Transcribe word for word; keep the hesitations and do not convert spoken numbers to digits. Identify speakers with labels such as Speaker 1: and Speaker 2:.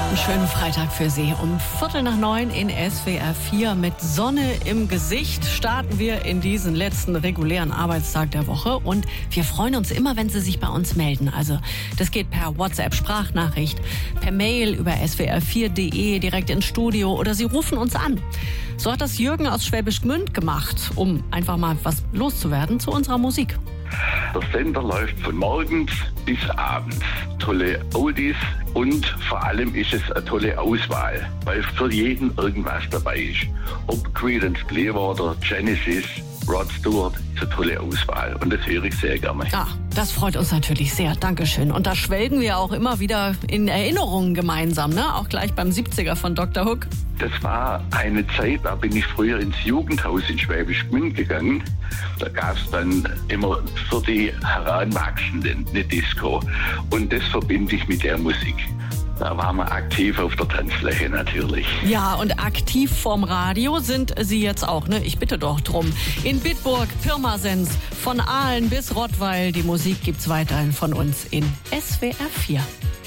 Speaker 1: Einen schönen Freitag für Sie. Um Viertel nach neun in S W R vier mit Sonne im Gesicht starten wir in diesen letzten regulären Arbeitstag der Woche. Und wir freuen uns immer, wenn Sie sich bei uns melden. Also das geht per WhatsApp-Sprachnachricht, per Mail über s w r vier punkt d e direkt ins Studio oder Sie rufen uns an. So hat das Jürgen aus Schwäbisch Gmünd gemacht, um einfach mal was loszuwerden zu unserer Musik.
Speaker 2: Der Sender läuft von morgens bis abends. Tolle Oldies und vor allem ist es eine tolle Auswahl, weil für jeden irgendwas dabei ist. Ob Creedence Clearwater, Genesis, Rod Stewart, ist eine tolle Auswahl und das höre ich sehr gerne.
Speaker 1: Ah, das freut uns natürlich sehr. Dankeschön. Und da schwelgen wir auch immer wieder in Erinnerungen gemeinsam, ne? Auch gleich beim siebziger von Doktor Hook.
Speaker 2: Das war eine Zeit, da bin ich früher ins Jugendhaus in Schwäbisch Gmünd gegangen. Da gab es dann immer für die Heranwachsenden eine Disco. Und das verbinde ich mit der Musik. Da waren wir aktiv auf der Tanzfläche natürlich.
Speaker 1: Ja, und aktiv vorm Radio sind Sie jetzt auch, ne? Ich bitte doch drum. In Bitburg, Pirmasens, von Aalen bis Rottweil. Die Musik gibt's weiterhin von uns in S W R vier.